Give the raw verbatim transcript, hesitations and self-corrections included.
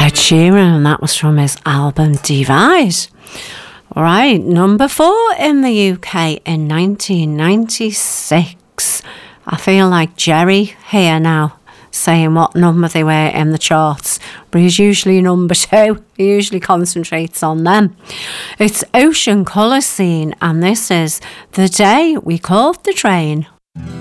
Ed Sheeran, and that was from his album Divide. Right, number four in the U K in nineteen ninety-six. I feel like Jerry here now, saying what number they were in the charts, but he's usually number two. He usually concentrates on them. It's Ocean Colour Scene, and this is The Day We Caught the Train.